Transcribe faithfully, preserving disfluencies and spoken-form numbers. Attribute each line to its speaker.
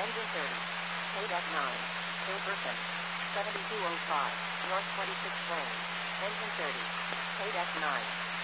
Speaker 1: Engine thirty. Paid F nine. Clear Burton. seventy-two oh five. North twenty-six lane. Engine thirty. Paid F nine.